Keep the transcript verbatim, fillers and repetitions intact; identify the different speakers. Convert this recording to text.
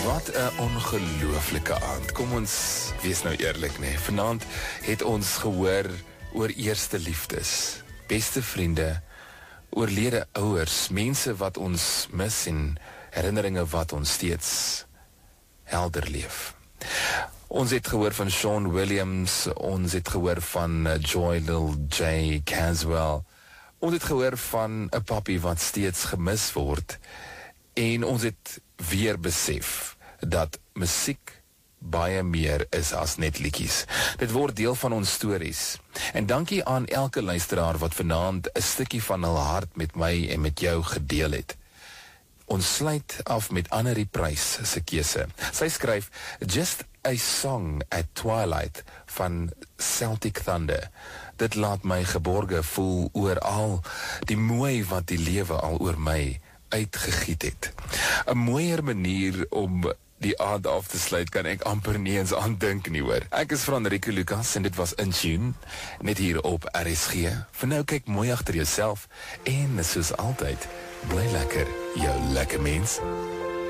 Speaker 1: Wat 'n ongelooflike aand. Kom ons wees nou eerlik, nee. Vanaand het ons gehoor oor eerste liefdes, beste vriende, oorlede ouers, mense wat ons mis en herinneringe wat ons steeds helder leef. Ons het gehoor van Sean Williams, ons het gehoor van uh, Joy Lil J Caswell, ons het gehoor van 'n pappie wat steeds gemis word, en ons het weer besef dat musiek baie meer is as net liedjies. Dit word deel van ons stories. En dankie aan elke luisteraar wat vanaand 'n stukkie van hul hart met my en met jou gedeel het. Ons sluit af met Annerie Pryce se keuse. Sy skryf Just a Song at Twilight van Celtic Thunder. Dit laat my geborge voel oor al die mooi wat die lewe al oor my uitgegiet het. 'n Mooier manier om die aand af te sluit kan ek amper nie eens aan dink nie, hoor. Ek is van Rico Lucas en dit was In Tune, net hier op R S G. Vir nou kyk mooi agter jouself en soos altyd, bly lekker, jou lekker mens.